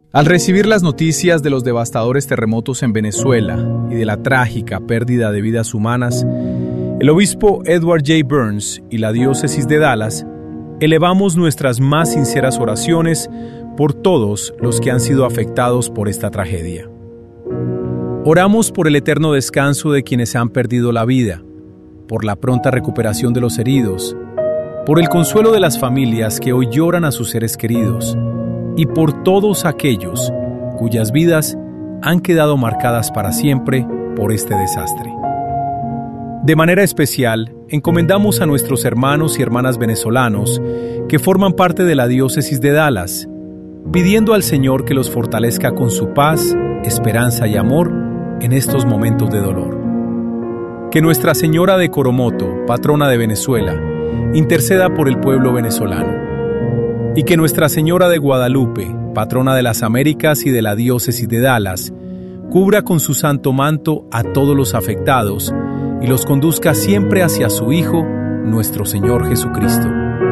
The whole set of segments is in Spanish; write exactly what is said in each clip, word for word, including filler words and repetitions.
Al recibir las noticias de los devastadores terremotos en Venezuela y de la trágica pérdida de vidas humanas, el obispo Edward J. Burns y la diócesis de Dallas elevamos nuestras más sinceras oraciones por todos los que han sido afectados por esta tragedia. Oramos por el eterno descanso de quienes han perdido la vida, por la pronta recuperación de los heridos, por el consuelo de las familias que hoy lloran a sus seres queridos, y por todos aquellos cuyas vidas han quedado marcadas para siempre por este desastre. De manera especial, encomendamos a nuestros hermanos y hermanas venezolanos que forman parte de la diócesis de Dallas, pidiendo al Señor que los fortalezca con su paz, esperanza y amor en estos momentos de dolor. Que Nuestra Señora de Coromoto, patrona de Venezuela, interceda por el pueblo venezolano. Y que Nuestra Señora de Guadalupe, patrona de las Américas y de la diócesis de Dallas, cubra con su santo manto a todos los afectados y los conduzca siempre hacia su Hijo, nuestro Señor Jesucristo.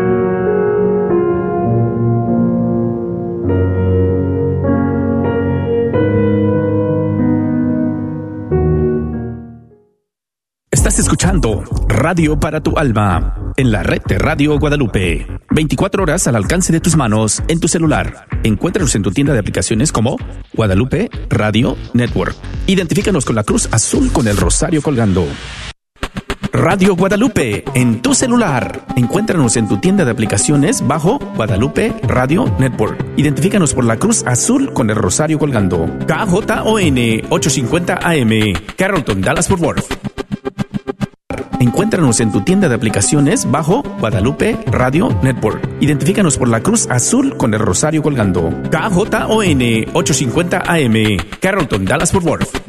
Estás escuchando Radio para tu Alma en la red de Radio Guadalupe. veinticuatro horas al alcance de tus manos en tu celular. Encuéntranos en tu tienda de aplicaciones como Guadalupe Radio Network. Identifícanos con la cruz azul con el rosario colgando. Radio Guadalupe en tu celular. Encuéntranos en tu tienda de aplicaciones bajo Guadalupe Radio Network. Identifícanos por la cruz azul con el rosario colgando. K J O N ochocientos cincuenta A M, Carrollton, Dallas-Fort Worth. Encuéntranos en tu tienda de aplicaciones bajo Guadalupe Radio Network. Identifícanos por la cruz azul con el rosario colgando. K J O N ochocientos cincuenta A M, Carrollton, Dallas-Fort Worth.